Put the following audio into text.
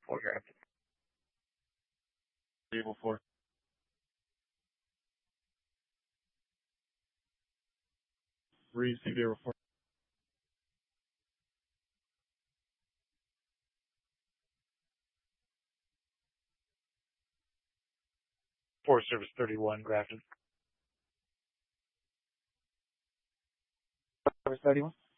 4 Grafton. Table 4. Receive a report. 4 Service 31 Grafton. Service 31.